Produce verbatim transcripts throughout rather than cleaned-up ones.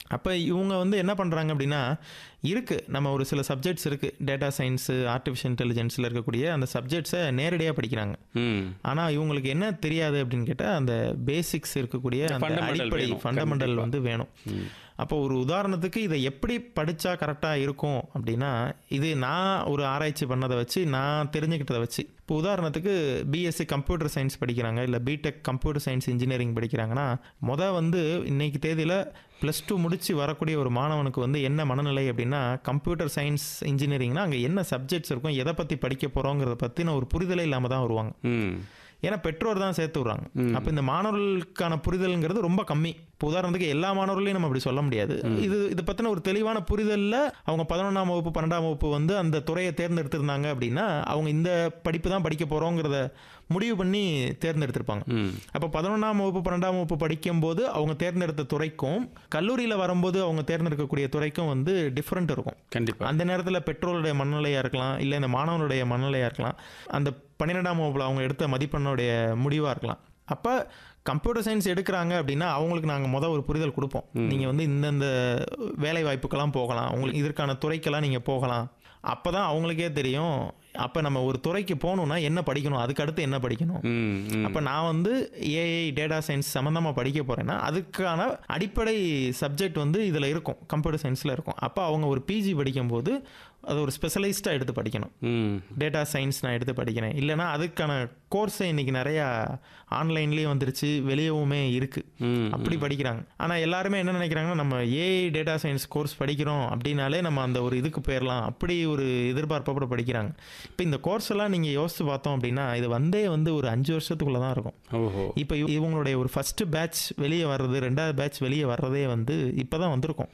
அப்போ இவங்க வந்து என்ன பண்ணுறாங்க அப்படின்னா, இருக்குது நம்ம ஒரு சில சப்ஜெக்ட்ஸ் இருக்குது, டேட்டா சயின்ஸு, ஆர்டிஃபிஷியல் இன்டெலிஜென்ஸில் இருக்கக்கூடிய அந்த சப்ஜெக்ட்ஸை நேரடியாக படிக்கிறாங்க. ஆனால் இவங்களுக்கு என்ன தெரியாது அப்படின்னு கேட்டால், அந்த பேசிக்ஸ் இருக்கக்கூடிய அந்த அடிப்படை ஃபண்டமெண்டல் வந்து வேணும். அப்போ ஒரு உதாரணத்துக்கு இதை எப்படி படித்தா கரெக்டாக இருக்கும் அப்படின்னா, இது நான் ஒரு ஆராய்ச்சி பண்ணதை வச்சு நான் தெரிஞ்சுக்கிட்டதை வச்சு, இப்போ உதாரணத்துக்கு பிஎஸ்சி கம்ப்யூட்டர் சயின்ஸ் படிக்கிறாங்க, இல்லை பிடெக் கம்ப்யூட்டர் சயின்ஸ் இன்ஜினியரிங் படிக்கிறாங்கன்னா, மொதல் வந்து இன்னைக்கு தேதியில் ப்ளஸ் டூ முடித்து வரக்கூடிய ஒரு மாணவனுக்கு வந்து என்ன மனநிலை அப்படின்னா, கம்ப்யூட்டர் சயின்ஸ் இன்ஜினியரிங்னா அங்கே என்ன சப்ஜெக்ட்ஸ் இருக்கும், எதை பற்றி படிக்க போகிறோங்கிறத பற்றின ஒரு புரிதலே இல்லாமல் தான் வருவாங்க. ஏன்னா பெற்றோர் தான் சேர்த்து விட்றாங்க. அப்போ இந்த மாணவர்களுக்கான புரிதல்ங்கிறது ரொம்ப கம்மி. இப்போ உதாரணத்துக்கு எல்லா மாணவர்களையும் நம்ம அப்படி சொல்ல முடியாது. இது இதை பற்றின ஒரு தெளிவான புரிதலில் அவங்க பதினொன்றாம் வகுப்பு பன்னெண்டாம் வகுப்பு வந்து அந்த துறையை தேர்ந்தெடுத்திருந்தாங்க அப்படின்னா, அவங்க இந்த படிப்பு தான் படிக்க போகிறோங்கிறத முடிவு பண்ணி தேர்ந்தெடுத்திருப்பாங்க. அப்போ பதினொன்றாம் வகுப்பு பன்னெண்டாம் வகுப்பு படிக்கும்போது அவங்க தேர்ந்தெடுத்த துறைக்கும் கல்லூரியில் வரும்போது அவங்க தேர்ந்தெடுக்கக்கூடிய துறைக்கும் வந்து டிஃப்ரெண்ட் இருக்கும். கண்டிப்பாக அந்த நேரத்தில் பெற்றோருடைய மனநிலையாக இருக்கலாம், இல்லை இந்த மாணவனுடைய மனநிலையாக இருக்கலாம், அந்த பன்னிரெண்டாம் வகுப்பில் அவங்க எடுத்த மதிப்பெண்ணுடைய முடிவாக இருக்கலாம். அப்போ கம்ப்யூட்டர் சயின்ஸ் எடுக்கிறாங்க அப்படின்னா அவங்களுக்கு நாங்கள் மொதல் ஒரு புரிதல் கொடுப்போம். நீங்கள் வந்து இந்தந்த வேலை வாய்ப்புக்கெல்லாம் போகலாம், உங்களுக்கு இதற்கான துறைக்கெல்லாம் நீங்கள் போகலாம். அப்போ தான் அவங்களுக்கே தெரியும், அப்போ நம்ம ஒரு துறைக்கு போகணுன்னா என்ன படிக்கணும், அதுக்கு அடுத்து என்ன படிக்கணும். அப்போ நான் வந்து ஏஐ டேட்டா சயின்ஸ் சம்மந்தமாக படிக்க போகிறேன்னா அதுக்கான அடிப்படை சப்ஜெக்ட் வந்து இதில் இருக்கும், கம்ப்யூட்டர் சயின்ஸில் இருக்கும். அப்போ அவங்க ஒரு பிஜி படிக்கும்போது அது ஒரு ஸ்பெஷலைஸ்டாக எடுத்து படிக்கணும். டேட்டா சயின்ஸ் நான் எடுத்து படிக்கிறேன், இல்லைனா அதுக்கான கோர்ஸை இன்றைக்கி நிறையா ஆன்லைன்லேயே வந்துருச்சு, வெளியவுமே இருக்குது, அப்படி படிக்கிறாங்க. ஆனால் எல்லாருமே என்ன நினைக்கிறாங்கன்னா, நம்ம ஏஐ டேட்டா சயின்ஸ் கோர்ஸ் படிக்கிறோம் அப்படின்னாலே நம்ம அந்த ஒரு இதுக்கு போயிடலாம், அப்படி ஒரு எதிர்பார்ப்போட படிக்கிறாங்க. இப்போ இந்த கோர்ஸ் எல்லாம் நீங்கள் யோசித்து பார்த்தோம் அப்படின்னா இது வந்தே வந்து ஒரு அஞ்சு வருஷத்துக்குள்ளே தான் இருக்கும். இப்போ இவங்களுடைய ஒரு ஃபஸ்ட்டு பேட்ச் வெளியே வர்றது, ரெண்டாவது பேட்ச் வெளியே வர்றதே வந்து இப்போ தான் வந்திருக்கும்.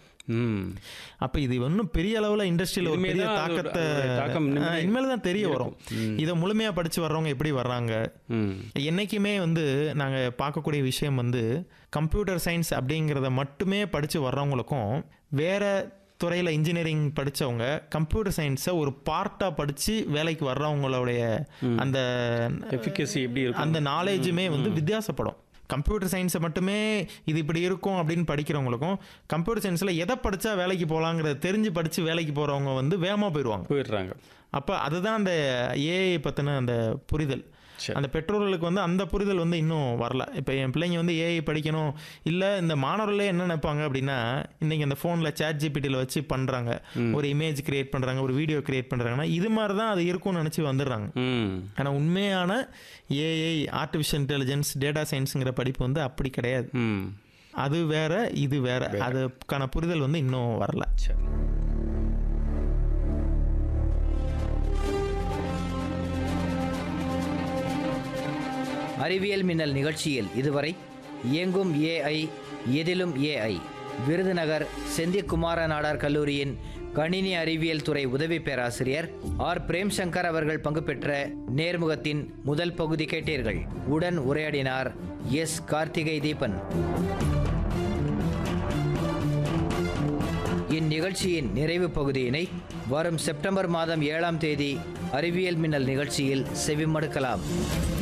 அப்போ இது இன்னும் பெரிய அளவில் இண்டஸ்ட்ரியில் ஒரு பெரிய தாக்கத்தை இனிமேல் தான் தெரிய வரும். இதை முழுமையாக படித்து வர்றவங்க எப்படி வர்றாங்க. என்றைக்குமே வந்து நாங்கள் பார்க்கக்கூடிய விஷயம் வந்து கம்ப்யூட்டர் சயின்ஸ் அப்படிங்கிறத மட்டுமே படித்து வர்றவங்களுக்கும், வேறு துறையில் இன்ஜினியரிங் படித்தவங்க கம்ப்யூட்டர் சயின்ஸை ஒரு பார்ட்டாக படித்து வேலைக்கு வர்றவங்களுடைய அந்த எஃபிகசி எப்படி இருக்கும், அந்த நாலேஜுமே வந்து வித்தியாசப்படும். கம்ப்யூட்டர் சயின்ஸை மட்டுமே இது இப்படி இருக்கும் அப்படின்னு படிக்கிறவங்களுக்கும், கம்ப்யூட்டர் சயின்ஸில் எதை படித்தா வேலைக்கு போகலாங்கிறத தெரிஞ்சு படித்து வேலைக்கு போகிறவங்க வந்து வேகமாக போயிடுவாங்க போயிடுறாங்க அப்போ அதுதான் அந்த ஏஐ பற்றின அந்த புரிதல். அந்த பெற்றோர்களுக்கு வந்து அந்த புரிதல் வந்து இன்னும் வரல. இப்போ என் பிள்ளைங்க வந்து ஏஐ படிக்கணும், இல்லை இந்த மாணவர்களே என்ன நினைப்பாங்க அப்படின்னா, இன்றைக்கி அந்த ஃபோனில் சேட் ஜிபிடியில் வச்சு பண்ணுறாங்க, ஒரு இமேஜ் கிரியேட் பண்ணுறாங்க, ஒரு வீடியோ கிரியேட் பண்ணுறாங்கன்னா இது மாதிரி தான் அது இருக்கும்னு நினச்சி வந்துடுறாங்க. ஆனால் உண்மையான ஏஐ ஆர்டிஃபிஷியல் இன்டெலிஜென்ஸ் டேட்டா சயின்ஸுங்கிற படிப்பு வந்து அப்படி கிடையாது. அது வேற இது வேற, அதுக்கான புரிதல் வந்து இன்னும் வரல. அறிவியல் மின்னல் நிகழ்ச்சியில் இதுவரை இயங்கும் ஏஐ எதிலும் ஏஐ, விருதுநகர் செந்திக்குமார நாடார் கல்லூரியின் கணினி அறிவியல் துறை உதவி பேராசிரியர் ஆர் பிரேம்சங்கர் அவர்கள் பங்கு பெற்ற நேர்முகத்தின் முதல் பகுதி கேட்டீர்கள். உடன் உரையாடினார் எஸ் கார்த்திகை தீபன். இந்நிகழ்ச்சியின் நிறைவு பகுதியினை வரும் செப்டம்பர் மாதம் ஏழாம் தேதி அறிவியல் மின்னல் நிகழ்ச்சியில் செவிமடுக்கலாம்.